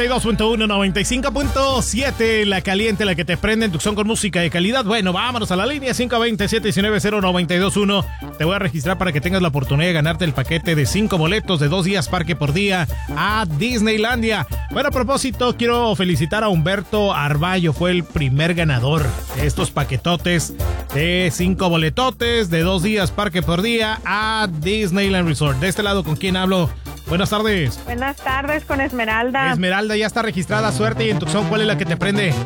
92.1, 95.7, la caliente, la que te prende en Tucson con música de calidad. Bueno, vámonos a la línea 520-719-0921. Te voy a registrar para que tengas la oportunidad de ganarte el paquete de 5 boletos de 2 días parque por día a Disneylandia. Bueno, a propósito, quiero felicitar a Humberto Arballo. Fue el primer ganador de estos paquetotes de 5 boletotes de 2 días parque por día a Disneyland Resort. De este lado, ¿con quién hablo? Buenas tardes. Buenas tardes, con Esmeralda. Esmeralda ya está registrada. Suerte. Y en Tucson, ¿cuál es la que te prende?